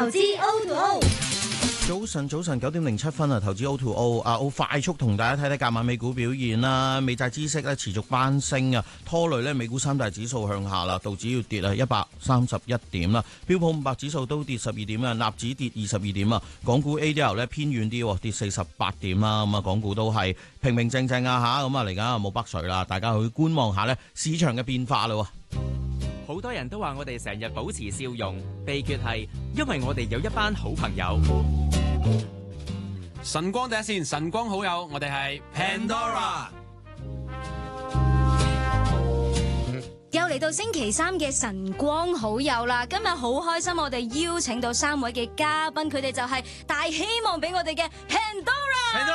投資 O2O。 早晨9:07啊！投資 O2O 好快速同大家睇睇隔晚美股表現啦。美債孳息咧持續攀升啊，拖累咧美股三大指數向下啦，道指要跌啊131點啦，標普500指數都跌12點啊，納指跌22點啊，港股 ADR 咧偏遠啲，跌48點啦。咁啊，港股都係平平靜靜啊嚇，咁啊嚟緊啊冇北水啦，大家去觀望下咧市場嘅變化啦。 好多人都話我哋成日保持笑容，秘訣係因為我哋有一班好朋友。 晨光第一線，晨光好友，我哋係 Pandora。 又嚟到星期三嘅晨光好友啦！今日好開心，我哋邀請到3位嘅嘉賓，佢哋就係大希望俾我哋嘅 Pandora。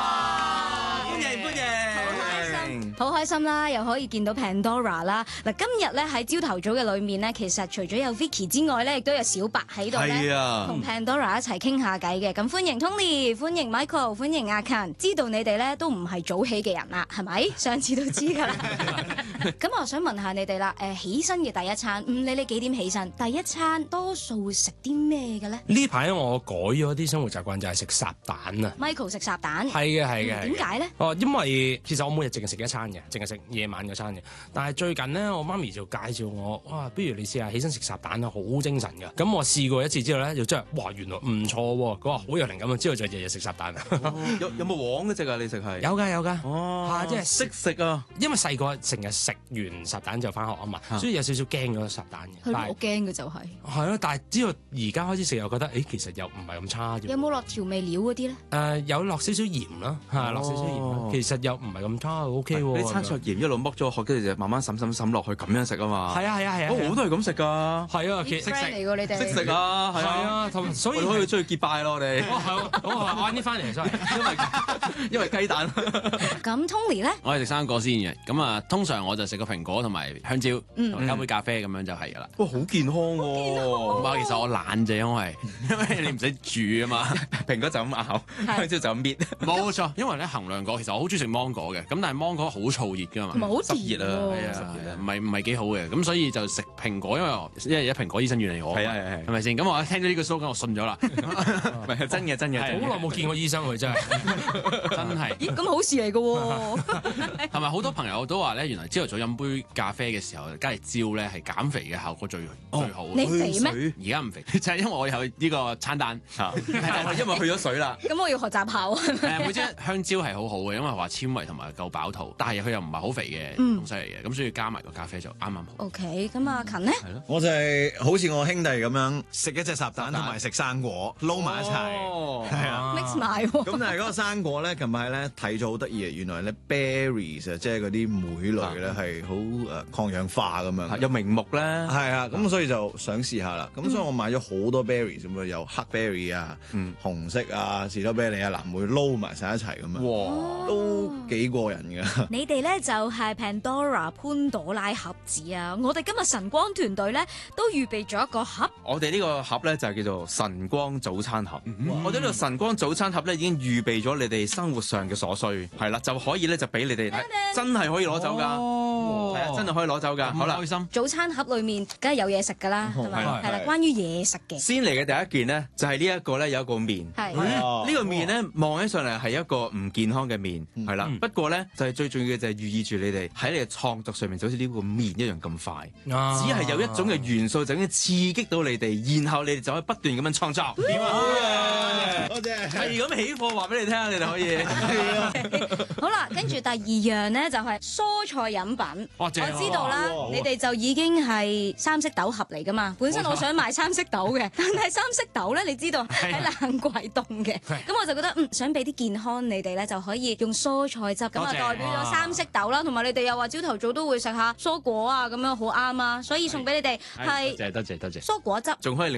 好開心啦，又可以見到 Pandora 啦！嗱，今日咧喺朝頭早嘅裏面咧，其實除咗有 Vicky 之外咧，亦都有小白喺度咧，同 Pandora 一齊傾下偈嘅。咁歡迎 Tony， 歡迎 Michael， 歡迎阿 Ken。知道你哋咧都唔係早起嘅人啦，係咪？上次都知㗎啦。咁我想問下你哋啦，起身嘅第一餐，唔理你幾點起身，第一餐多數會食啲咩嘅咧？ 呢排我改咗啲生活習慣，就係食烚蛋啊。 Michael 食烚蛋， 係嘅。 點解咧？ 因為其實我每日淨係食一餐嘅，淨係食夜晚嗰餐嘅。但係最近咧，我媽咪就介紹我，哇，不如你試下起身食烚蛋啊，好精神㗎。咁我試過一次之後咧，就真係，哇，原來唔錯喎。佢話好有靈感啊，之後就日日食烚蛋啊。 有冇黃嗰隻啊？你食係？ 有㗎。 哦， 即係識食啊！ 因為細個成日食完烚蛋就翻學啊嘛，所以有少少驚咗烚蛋嘅。 係我驚嘅就係。 係咯，但係之後而家開始食又覺得，其實又唔係咁差。 有冇落調味料嗰啲咧？ 有落少少鹽啦，落少少鹽啦。其實又唔係咁差，OK 喎。 你餐桌鹽一路剝咗殼，跟住就慢慢滲落去咁樣食啊嘛。 係啊， 我都係咁食㗎。 係啊， 識食嚟㗎你哋。 識食啊，係啊，所以可以出去結拜咯，我哋。 我晏啲翻嚟，sorry， 因為雞蛋。 咁 Tony 咧？ 我係食生果先嘅，咁啊，通常我就食個蘋果同埋香蕉，同埋加杯咖啡咁樣就係㗎啦。哇，好健康喎！唔係，其實我懶啫，因為你唔使煮啊嘛，蘋果就咁咬，香蕉就咁搣。冇錯，因為咧衡量過，其實我好中意食芒果嘅，咁但係芒果好燥熱㗎嘛， 唔係好濕熱啊，係啊，唔係幾好嘅，咁所以就食蘋果，因為一蘋果醫生遠離我，係咪先？咁我聽到呢個 slogan，我信咗啦，唔係真嘅， 好耐冇見過醫生佢真係， 真係。 咦，咁好事嚟㗎喎！ 同埋好多朋友都話咧，原來朝頭早飲杯咖啡嘅時候加嚟蕉咧，係減肥嘅效果最好。 你肥咩？ 而家唔肥，就係因為我有呢個餐單，因為去咗水啦。 咁我要學習下。 每隻香蕉係好好嘅，因為話纖維同埋夠飽肚，但係佢又唔係好肥嘅東西嚟嘅，咁所以加埋個咖啡就啱啱好。 OK，咁阿勤咧？ 係咯， 我就係好似我兄弟咁樣食一隻烚蛋同埋食生果撈埋一齊，係啊 mix 埋喎。 咁但係嗰個生果咧，近排咧睇咗好得意啊！原來咧 berries 啊，即係嗰啲莓類咧係好抗氧化咁樣， 有明目咧， 係啊，咁所以就想試下啦。咁所以我買咗好多 berries 咁啊，有黑 berry 啊、紅色啊、士多啤梨啊、藍莓撈埋晒一齊咁樣，哇，都幾過癮㗎。 你哋咧就係 Pandora 潘朵拉盒子啊！我哋今日晨光團隊咧都預備咗一個盒。 我哋呢個盒咧就叫做晨光早餐盒。我哋呢個晨光早餐盒咧已經預備咗你哋生活上嘅所需，係啦，就可以咧就俾你哋真係可以攞走㗎，係啊，真係可以攞走㗎。好啦，開心。 早餐盒裏面梗係有嘢食㗎啦，係咪？係啦，關於嘢食嘅。 先嚟嘅第一件呢，就係呢一個咧有一個麵，呢個麵咧望起上嚟係一個唔健康嘅麵，係啦。不過咧就係最重要嘅就係寓意住你哋喺你嘅創作上面就好似呢個麵一樣咁快，只係有一種嘅元素就已經刺激到你哋，然後你哋就可以不斷咁樣創作。點啊？多謝，係咁起貨話俾你聽，你哋可以。 好啦，跟住第二樣咧就係蔬菜飲品。我知道啦，你哋就已經係三色豆盒嚟㗎嘛。本身我想買三色豆嘅，但係三色豆咧，你知道喺冷櫃凍嘅，咁我就覺得想俾啲健康你哋咧，就可以用蔬菜汁，咁啊代表咗三色豆啦，同埋你哋又話朝頭早都會食下蔬果啊，咁樣好啱啊，所以送俾你哋係多謝， 蔬果汁， 仲可以